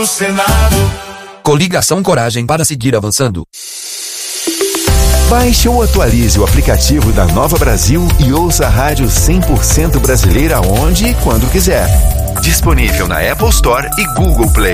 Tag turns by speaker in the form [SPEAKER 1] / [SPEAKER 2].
[SPEAKER 1] no Senado.
[SPEAKER 2] Coligação Coragem para seguir avançando.
[SPEAKER 3] Baixe ou atualize o aplicativo da Nova Brasil e ouça a rádio 100% brasileira onde e quando quiser. Disponível na Apple Store e Google Play.